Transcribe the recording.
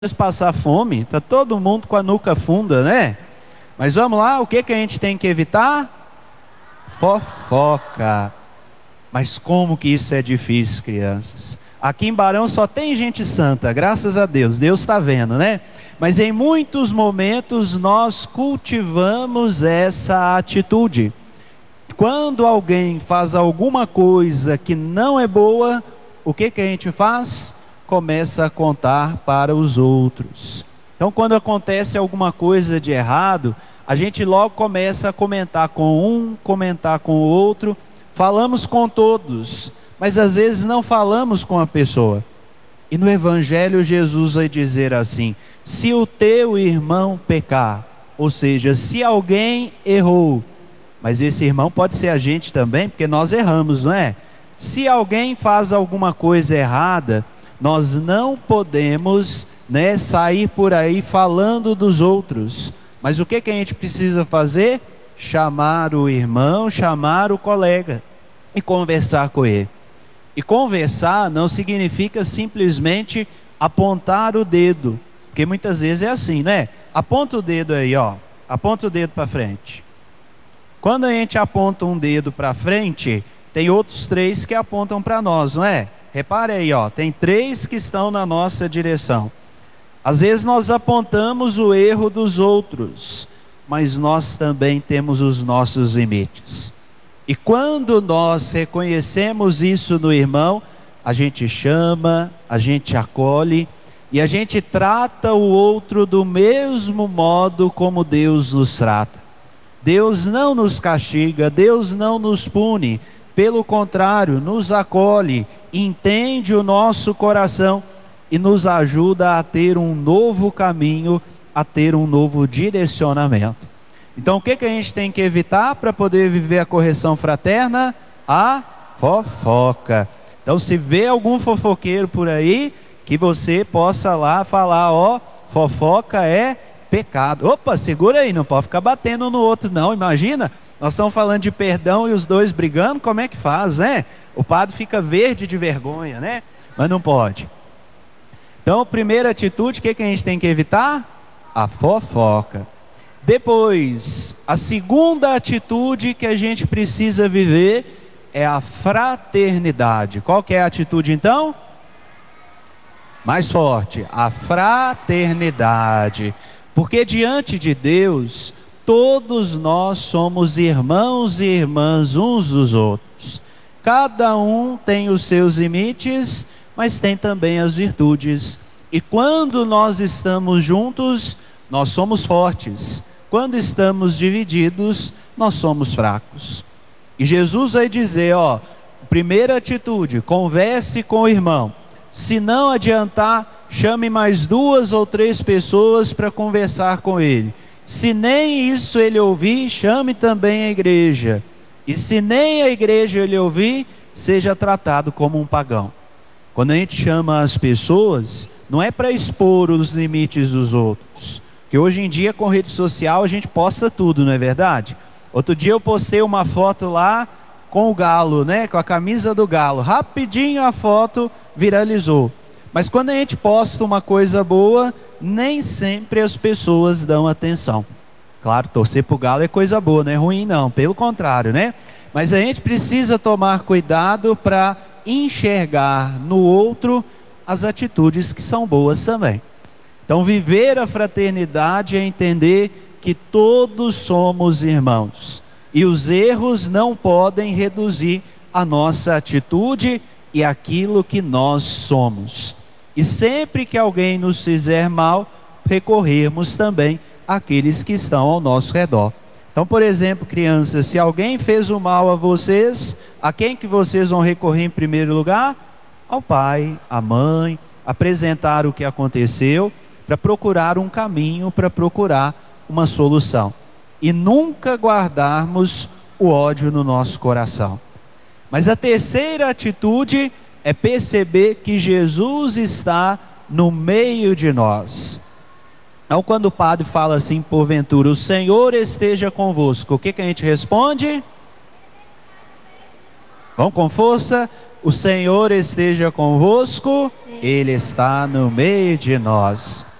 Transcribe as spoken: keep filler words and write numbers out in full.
passar fome, tá todo mundo com a nuca funda, né? Mas vamos lá, o que que a gente tem que evitar? Fofoca. Mas como que isso é difícil, crianças? Aqui em Barão só tem gente santa, graças a Deus, Deus está vendo, né? Mas em muitos momentos nós cultivamos essa atitude. Quando alguém faz alguma coisa que não é boa, o que que a gente faz? Começa a contar para os outros. Então, quando acontece alguma coisa de errado, a gente logo começa a comentar com um, comentar com o outro, falamos com todos, mas às vezes não falamos com a pessoa. E no Evangelho Jesus vai dizer assim: se o teu irmão pecar, ou seja, se alguém errou, mas esse irmão pode ser a gente também, porque nós erramos, não é? Se alguém faz alguma coisa errada, nós não podemos, né, sair por aí falando dos outros. Mas o que que a gente precisa fazer? Chamar o irmão, chamar o colega e conversar com ele. E conversar não significa simplesmente apontar o dedo, porque muitas vezes é assim, né? Aponta o dedo aí, ó. Aponta o dedo para frente. Quando a gente aponta um dedo para frente, tem outros três que apontam para nós, não é? Repare aí, ó, tem três que estão na nossa direção. Às vezes nós apontamos o erro dos outros, mas nós também temos os nossos limites. E quando nós reconhecemos isso no irmão, a gente chama, a gente acolhe e a gente trata o outro do mesmo modo como Deus nos trata. Deus não nos castiga, Deus não nos pune, pelo contrário, nos acolhe, entende o nosso coração e nos ajuda a ter um novo caminho, a ter um novo direcionamento. Então o que que a gente tem que evitar para poder viver a correção fraterna? A fofoca. Então se vê algum fofoqueiro por aí, que você possa lá falar, ó, fofoca é pecado. Opa, segura aí, não pode ficar batendo um no outro não, imagina, nós estamos falando de perdão e os dois brigando, como é que faz, né? O padre fica verde de vergonha, né? Mas não pode. Então, primeira atitude, o que que a gente tem que evitar? A fofoca. Depois, a segunda atitude que a gente precisa viver é a fraternidade. Qual que é a atitude então? Mais forte, a fraternidade. Porque diante de Deus, todos nós somos irmãos e irmãs uns dos outros. Cada um tem os seus limites, mas tem também as virtudes. E quando nós estamos juntos, nós somos fortes. Quando estamos divididos, nós somos fracos. E Jesus vai dizer, ó, primeira atitude, converse com o irmão. Se não adiantar, chame mais duas ou três pessoas para conversar com ele. Se nem isso ele ouvir, chame também a igreja. E se nem a igreja ele ouvir, seja tratado como um pagão. Quando a gente chama as pessoas, não é para expor os limites dos outros. Porque hoje em dia com rede social a gente posta tudo, não é verdade? Outro dia eu postei uma foto lá com o galo, né? Com a camisa do galo. Rapidinho a foto viralizou. Mas quando a gente posta uma coisa boa, nem sempre as pessoas dão atenção. Claro, torcer para o galo é coisa boa, não é ruim não, pelo contrário, né? Mas a gente precisa tomar cuidado para enxergar no outro as atitudes que são boas também. Então viver a fraternidade é entender que todos somos irmãos. E os erros não podem reduzir a nossa atitude e aquilo que nós somos. E sempre que alguém nos fizer mal, recorrermos também àqueles que estão ao nosso redor. Então, por exemplo, crianças, se alguém fez o mal a vocês, a quem que vocês vão recorrer em primeiro lugar? Ao pai, à mãe, apresentar o que aconteceu, para procurar um caminho, para procurar uma solução. E nunca guardarmos o ódio no nosso coração. Mas a terceira atitude é perceber que Jesus está no meio de nós. Então quando o padre fala assim, porventura, o Senhor esteja convosco, o que que a gente responde? Vamos com força? O Senhor esteja convosco, Ele está no meio de nós.